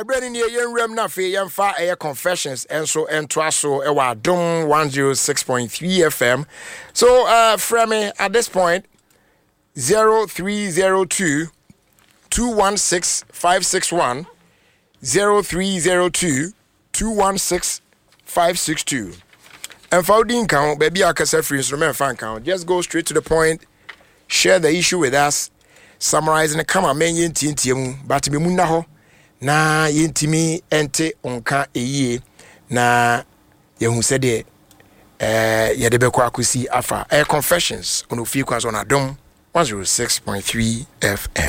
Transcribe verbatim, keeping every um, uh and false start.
Brandon ye yen rem na fe yen fa air confessions and so entwa so e wa dom one oh six point three F M. So uh frame at this point zero three zero two two one six five six one zero three zero two two one six five six two. And for the count, baby, I can say free instrument fan count. Just go straight to the point, share the issue with us, summarizing the come men yin tin but to be munaho. Na yintimi ente onka eye na yehu sede eh yede bekwa akusi afa air confessions on ofie kwanzo na dom one oh six point three F M.